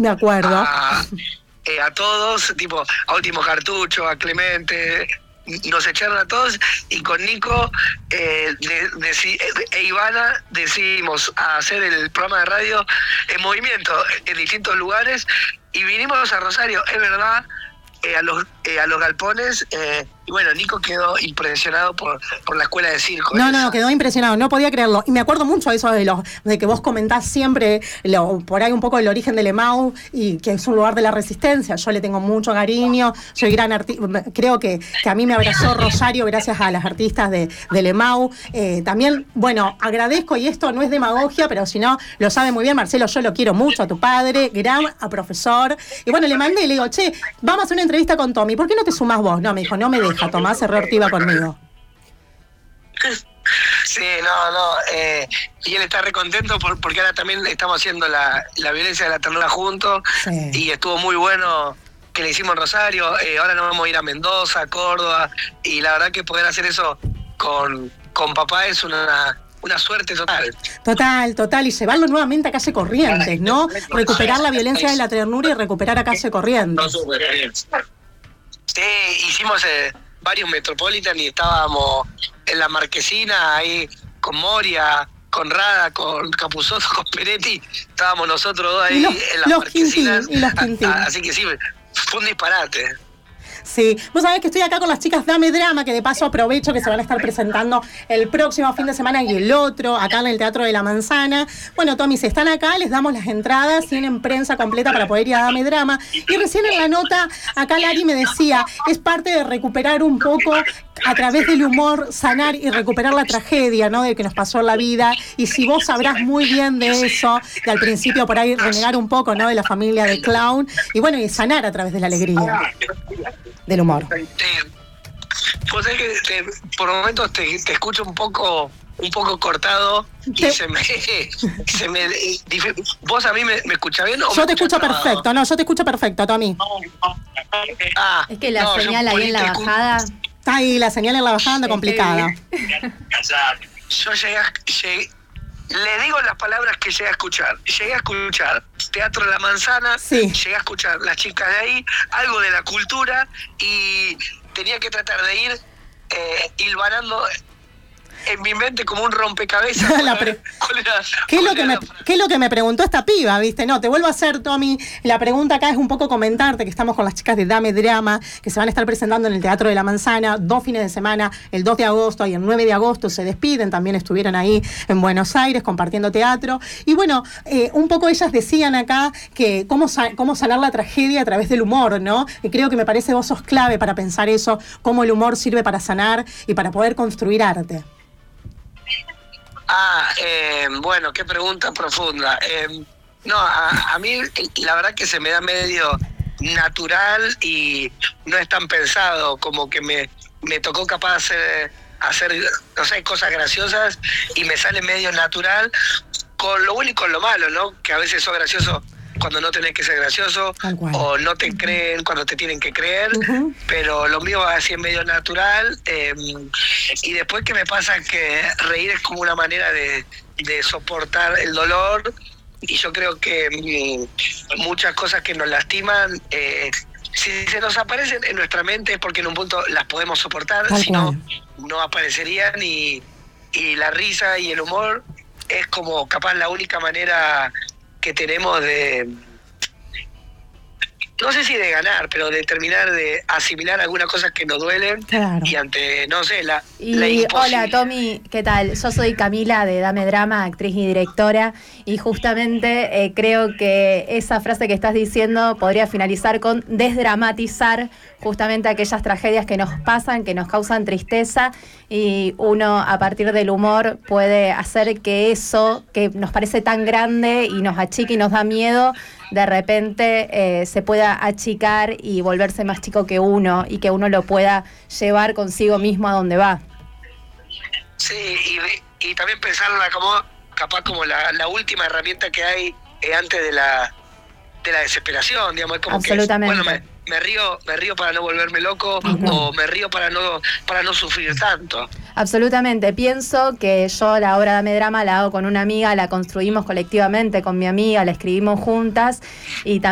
Me acuerdo. A todos, tipo a Último Cartucho, a Clemente, nos echaron a todos, y con Nico e Ivana decidimos hacer el programa de radio en movimiento en distintos lugares, y vinimos a Rosario, es verdad, a los galpones, y bueno, Nico quedó impresionado por la escuela de circo. No, quedó impresionado, no podía creerlo. Y me acuerdo mucho de eso de que vos comentás siempre por ahí un poco el origen del EMAU, y que es un lugar de la resistencia. Yo le tengo mucho cariño, soy gran artista, creo que a mí me abrazó Rosario gracias a las artistas del EMAU. También, bueno, agradezco, y esto no es demagogia, pero si no, lo sabe muy bien Marcelo, yo lo quiero mucho a tu padre, gran profesor. Y bueno, le mandé y le digo, che, vamos a hacer una entrevista con Tommy, ¿por qué no te sumás vos? No, me dijo, no me deja, Tomás Herrerti iba conmigo. Sí, y él está re contento porque ahora también estamos haciendo la violencia de la ternura juntos, sí. Y estuvo muy bueno que le hicimos en Rosario, ahora nos vamos a ir a Mendoza, Córdoba, y la verdad que poder hacer eso con papá es una suerte total. Total, y llevarlo nuevamente a Calle Corrientes, ¿no? Recuperar la violencia de la ternura y recuperar a Calle Corrientes. Sí, hicimos varios Metropolitan y estábamos en la Marquesina, ahí con Moria, con Rada, con Capuzotto, con Peretti, estábamos nosotros dos ahí en las Marquesinas. Así que sí, fue un disparate. Sí, vos sabés que estoy acá con las chicas Dame Drama, que de paso aprovecho que se van a estar presentando el próximo fin de semana y el otro, acá en el Teatro de la Manzana. Bueno, Tommy, si están acá, les damos las entradas, tienen prensa completa para poder ir a Dame Drama. Y recién en la nota, acá Lari me decía, es parte de recuperar un poco, a través del humor, sanar y recuperar la tragedia, ¿no?, de que nos pasó en la vida. Y si vos sabrás muy bien de eso, de al principio por ahí renegar un poco, ¿no?, de la familia de Clown, y bueno, y sanar a través de la alegría. Del humor. Pues es que por momentos te escucho un poco cortado y se me ¿Vos a mí me escuchás bien o yo te escucho perfecto? No, yo te escucho perfecto, Tommy. Es que la señal ahí en la bajada. Está ahí, la señal en la bajada anda complicada. Yo le digo las palabras que llegué a escuchar. Llegué a escuchar Teatro de la Manzana, sí. Llegué a escuchar Las Chicas de Ahí, algo de la cultura, y tenía que tratar de ir hilvanando en mi mente como un rompecabezas. ¿Qué es lo que me preguntó esta piba, viste? No, te vuelvo a hacer, Tommy. La pregunta acá es un poco comentarte que estamos con las chicas de Dame Drama, que se van a estar presentando en el Teatro de la Manzana 2 fines de semana, el 2 de agosto y el 9 de agosto se despiden. También estuvieron ahí en Buenos Aires compartiendo teatro. Y bueno, un poco ellas decían acá que cómo sanar la tragedia a través del humor, ¿no? Y creo que me parece vos sos clave para pensar eso, cómo el humor sirve para sanar y para poder construir arte. Bueno, qué pregunta profunda. A mí la verdad que se me da medio natural y no es tan pensado, como que me tocó capaz hacer no sé, cosas graciosas y me sale medio natural, con lo bueno y con lo malo, ¿no? Que a veces sos gracioso cuando no tenés que ser gracioso, o no te creen cuando te tienen que creer, pero lo mío va así, medio natural, y después que me pasa que reír es como una manera de soportar el dolor, y yo creo que muchas cosas que nos lastiman, si se nos aparecen en nuestra mente es porque en un punto las podemos soportar, si no, no aparecerían, y la risa y el humor es como capaz la única manera que tenemos de, no sé si de ganar, pero de terminar de asimilar algunas cosas que nos duelen, claro. Y ante, no sé, la hola Tommy, ¿qué tal? Yo soy Camila de Dame Drama, actriz y directora, y justamente creo que esa frase que estás diciendo podría finalizar con desdramatizar justamente aquellas tragedias que nos pasan, que nos causan tristeza, y uno a partir del humor puede hacer que eso que nos parece tan grande y nos achica y nos da miedo, de repente se pueda achicar y volverse más chico que uno, y que uno lo pueda llevar consigo mismo a donde va. Sí, y también pensarla como capaz como la última herramienta que hay antes de la desesperación, digamos, es como absolutamente. Que, bueno, me río para no volverme loco, o me río para no sufrir tanto. Absolutamente, pienso que yo la obra Dame Drama la hago con una amiga, la construimos colectivamente con mi amiga, la escribimos juntas, y también